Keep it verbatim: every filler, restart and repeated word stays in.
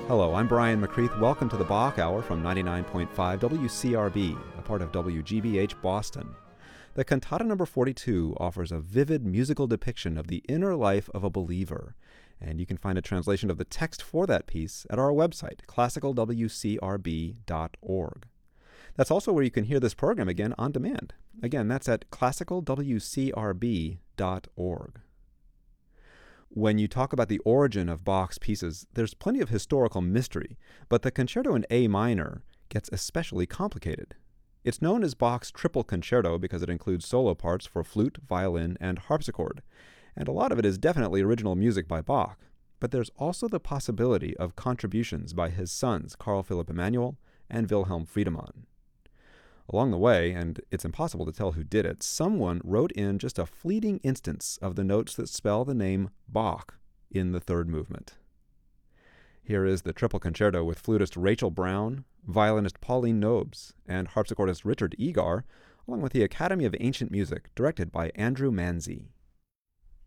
Hello, I'm Brian McCreath. Welcome to the Bach Hour from ninety-nine point five W C R B, a part of W G B H Boston. The Cantata number forty-two offers a vivid musical depiction of the inner life of a believer, and you can find a translation of the text for that piece at our website, classical w c r b dot org. That's also where you can hear this program again on demand. Again, that's at classical w c r b dot org. When you talk about the origin of Bach's pieces, there's plenty of historical mystery, but the concerto in A minor gets especially complicated. It's known as Bach's triple concerto because it includes solo parts for flute, violin, and harpsichord, and a lot of it is definitely original music by Bach, but there's also the possibility of contributions by his sons Carl Philipp Emanuel and Wilhelm Friedemann. Along the way, and it's impossible to tell who did it, someone wrote in just a fleeting instance of the notes that spell the name Bach in the third movement. Here is the triple concerto with flutist Rachel Brown, violinist Pauline Nobes, and harpsichordist Richard Egar, along with the Academy of Ancient Music, directed by Andrew Manzi.